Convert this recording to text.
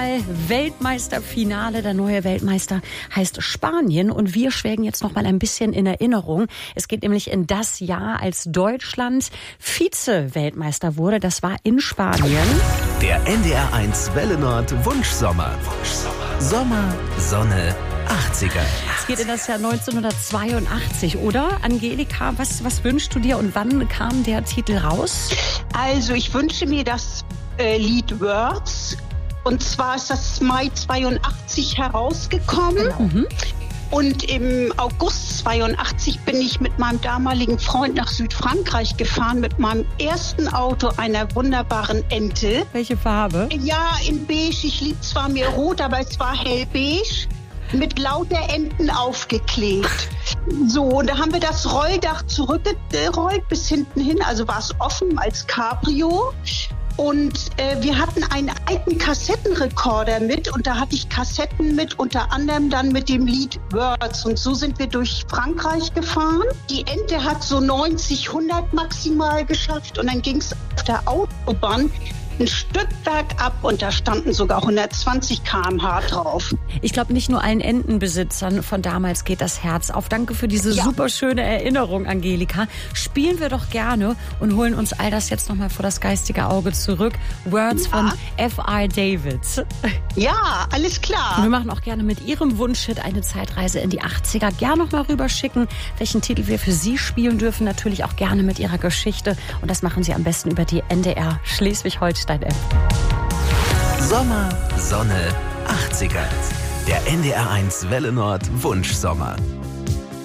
Weltmeisterfinale. Der neue Weltmeister heißt Spanien und wir schwelgen jetzt noch mal ein bisschen in Erinnerung. Es geht nämlich in das Jahr, als Deutschland Vize-Weltmeister wurde. Das war in Spanien. Der NDR1 Welle Nord Wunschsommer. Sommer, Sonne, 80er. Es geht in das Jahr 1982, oder? Angelika, was wünschst du dir und wann kam der Titel raus? Also ich wünsche mir das Lied Words. Und zwar ist das Mai 82 herausgekommen. Mhm. Und im August 82 bin ich mit meinem damaligen Freund nach Südfrankreich gefahren mit meinem ersten Auto, einer wunderbaren Ente. Welche Farbe? Ja, in beige. Ich lieb zwar mir rot, aber es war hellbeige. Mit lauter Enten aufgeklebt. So, und da haben wir das Rolldach zurückgerollt bis hinten hin. Also war es offen als Cabrio. Und wir hatten einen alten Kassettenrekorder mit und da hatte ich Kassetten mit, unter anderem dann mit dem Lied Words. Und so sind wir durch Frankreich gefahren. Die Ente hat so 90, 100 maximal geschafft und dann ging es auf der Autobahn ein Stück bergab und da standen sogar 120 km/h drauf. Ich glaube, nicht nur allen Entenbesitzern von damals geht das Herz auf. Danke für diese super schöne Erinnerung, Angelika. Spielen wir doch gerne und holen uns all das jetzt nochmal vor das geistige Auge zurück. Words von F.I. David. Ja, alles klar. Und wir machen auch gerne mit Ihrem Wunschhit eine Zeitreise in die 80er. Gerne nochmal rüberschicken, welchen Titel wir für Sie spielen dürfen. Natürlich auch gerne mit Ihrer Geschichte. Und das machen Sie am besten über die NDR Schleswig-Holstein App. Sommer, Sonne, 80er. Der NDR1 Welle Nord Wunschsommer.